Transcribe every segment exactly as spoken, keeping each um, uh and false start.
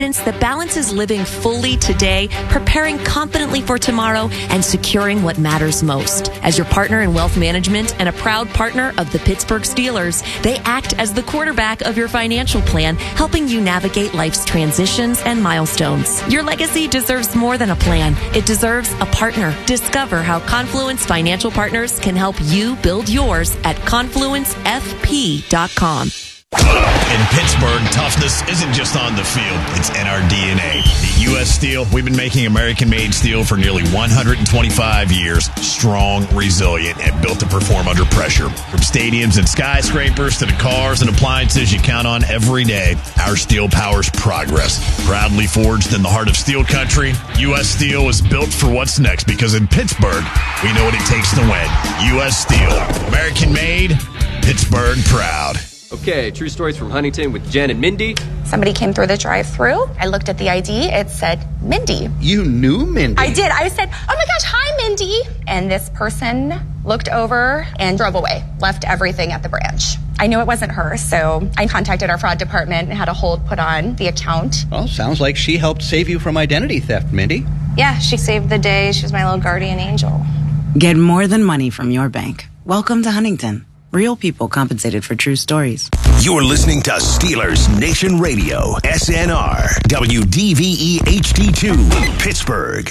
that balances living fully today, preparing confidently for tomorrow, and securing what matters most. As your partner in wealth management and a proud partner of the Pittsburgh Steelers, they act as the quarterback of your financial plan, helping you navigate life's transitions and milestones. Your legacy deserves more than a plan. It deserves a partner. Discover how Confluence Financial Partners can help you build yours at confluence f p dot com. In Pittsburgh, toughness isn't just on the field, it's in our D N A. At U S Steel, we've been making American-made steel for nearly one hundred twenty-five years. Strong, resilient, and built to perform under pressure. From stadiums and skyscrapers to the cars and appliances you count on every day, our steel powers progress. Proudly forged in the heart of steel country, U S Steel is built for what's next because in Pittsburgh, we know what it takes to win. U S Steel, American-made, Pittsburgh proud. Okay, true stories from Huntington with Jen and Mindy. Somebody came through the drive-thru. I looked at the I D. It said Mindy. You knew Mindy? I did. I said, oh my gosh, hi, Mindy. And this person looked over and drove away, left everything at the branch. I knew it wasn't her, so I contacted our fraud department and had a hold put on the account. Well, sounds like she helped save you from identity theft, Mindy. Yeah, she saved the day. She was my little guardian angel. Get more than money from your bank. Welcome to Huntington. Real people compensated for true stories. You're listening to Steelers Nation Radio, S N R, W D V E H D two, Pittsburgh.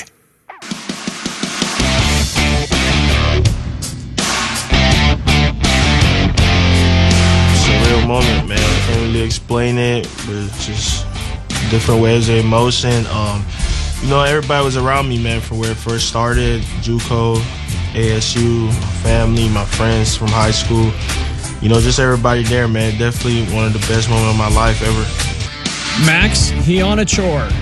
It's a real moment, man. I can't really explain it, but it's just different waves of emotion. Um, you know, everybody was around me, man, from where it first started, JUCO, A S U, my family, my friends from high school. You know, just everybody there, man. Definitely one of the best moments of my life ever. Max Ionachor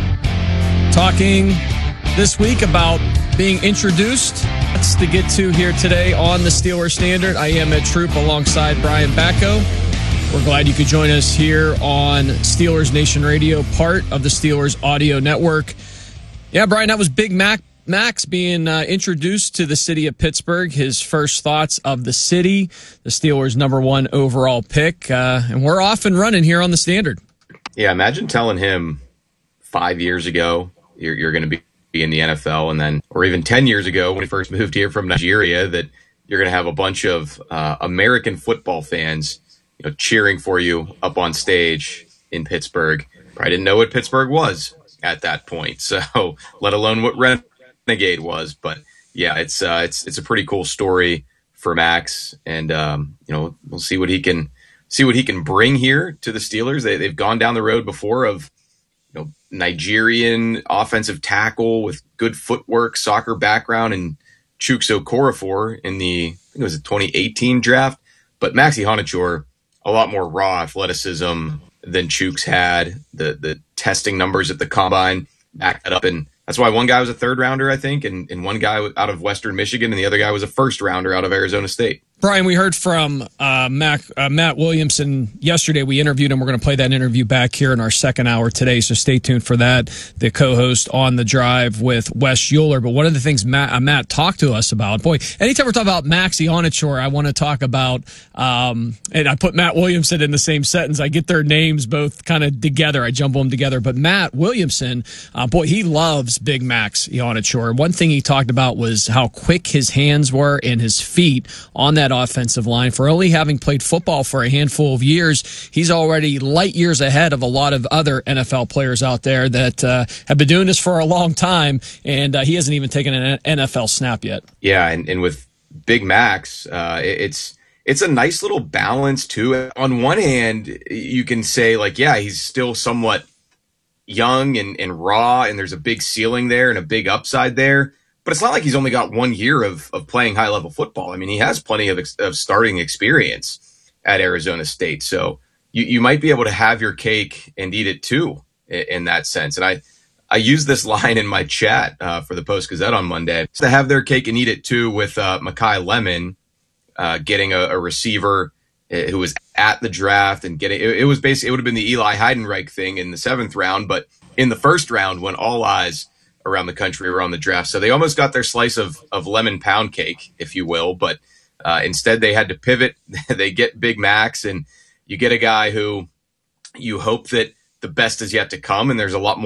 talking this week about being introduced. That's to get to here today on the Steelers Standard. I am Ed Troop alongside Brian Bacco. We're glad you could join us here on Steelers Nation Radio, part of the Steelers Audio Network. Yeah, Brian, that was Big Mac. Max being uh, introduced to the city of Pittsburgh, his first thoughts of the city, the Steelers' number one overall pick, uh, and we're off and running here on the Standard. Yeah, imagine telling him five years ago you're, you're going to be in the N F L, and then, or even ten years ago when he first moved here from Nigeria, that you're going to have a bunch of uh, American football fans, you know, cheering for you up on stage in Pittsburgh. I didn't know what Pittsburgh was at that point, so let alone what Ren. Renegade was, but yeah, it's uh, it's it's a pretty cool story for Max, and um, you know, we'll see what he can see what he can bring here to the Steelers. They they've gone down the road before of, you know, Nigerian offensive tackle with good footwork, soccer background, and Chuks Okorafor in the I think it was a twenty eighteen draft, but Max Ionachor, a lot more raw athleticism than Chuks had. The the testing numbers at the combine back that up, and that's why one guy was a third rounder, I think, and, and one guy out of Western Michigan, and the other guy was a first rounder out of Arizona State. Brian, we heard from uh, Mac, uh, Matt Williamson yesterday. We interviewed him. We're going to play that interview back here in our second hour today, so stay tuned for that. The co-host on The Drive with Wes Euler. But one of the things Matt, uh, Matt talked to us about, boy, anytime we're talking about Max Ionachor, I want to talk about, um, and I put Matt Williamson in the same sentence. I get their names both kind of together. I jumble them together. But Matt Williamson, uh, boy, he loves Big Max Ionachor. One thing he talked about was how quick his hands were and his feet on that offensive line. For only having played football for a handful of years, he's already light years ahead of a lot of other N F L players out there that uh, have been doing this for a long time, and uh, he hasn't even taken an N F L snap yet. Yeah, and, and with Big Max, uh, it's it's a nice little balance, too. On one hand, you can say, like, yeah, he's still somewhat young and, and raw, and there's a big ceiling there and a big upside there. But it's not like he's only got one year of, of playing high-level football. I mean, he has plenty of, ex- of starting experience at Arizona State. So you, you might be able to have your cake and eat it, too, in, in that sense. And I, I used this line in my chat uh, for the Post-Gazette on Monday. To have their cake and eat it, too, with uh, Mekhi Lemon uh, getting a, a receiver who was at the draft and getting it, it was basically, it would have been the Eli Heidenreich thing in the seventh round. But in the first round, when all eyes around the country were on the draft. So they almost got their slice of, of lemon pound cake, if you will. But uh, instead they had to pivot. They get Big Max, and you get a guy who you hope that the best is yet to come, and there's a lot more